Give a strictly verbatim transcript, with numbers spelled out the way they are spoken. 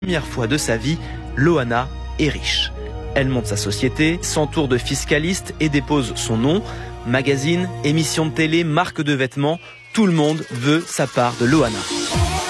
Première fois de sa vie, Loana est riche. Elle monte sa société, s'entoure de fiscalistes et dépose son nom. Magazine, émissions de télé, marque de vêtements, tout le monde veut sa part de Loana.